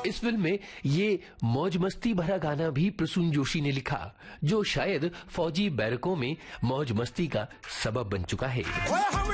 इस फिल्म में ये मौज मस्ती भरा गाना भी प्रसून जोशी ने लिखा, जो शायद फौजी बैरकों में मौज मस्ती का सबब बन चुका है।